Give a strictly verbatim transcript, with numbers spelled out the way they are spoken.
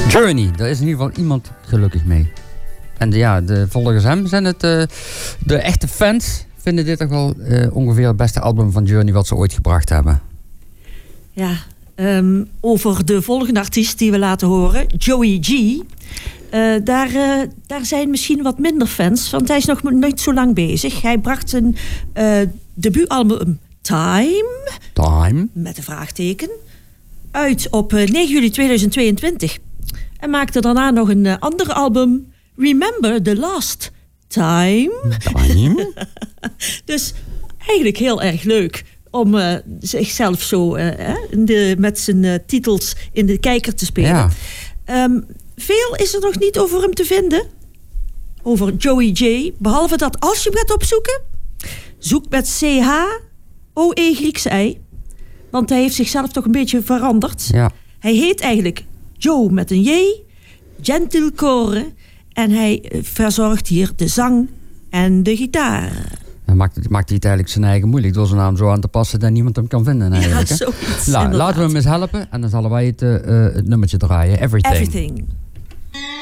Journey, daar is in ieder geval iemand gelukkig mee. En de, ja, de volgers hem zijn het... Uh, de echte fans vinden dit toch wel uh, ongeveer het beste album van Journey wat ze ooit gebracht hebben. Ja, um, over de volgende artiest die we laten horen, Joey G. Uh, daar, uh, daar zijn misschien wat minder fans, want hij is nog niet zo lang bezig. Hij bracht een uh, debuutalbum Time, Time, met een vraagteken, uit op uh, negen juli tweeduizend tweeëntwintig. En maakte daarna nog een uh, ander album, Remember the Last Time. Time. Dus eigenlijk heel erg leuk om uh, zichzelf zo uh, in de, met zijn uh, titels in de kijker te spelen. Ja. Um, veel is er nog niet over hem te vinden. Over Joey J. Behalve dat als je hem gaat opzoeken, zoek met C H O E Griekse I. Want hij heeft zichzelf toch een beetje veranderd. Ja. Hij heet eigenlijk Joe met een J, Gentilcore. En hij verzorgt hier de zang en de gitaar. Dan maakt, maakt hij het eigenlijk zijn eigen moeilijk door zijn naam zo aan te passen dat niemand hem kan vinden eigenlijk. Ja, zoiets. Nou, laten we hem eens helpen en dan zullen wij het, uh, het nummertje draaien. Everything. Everything.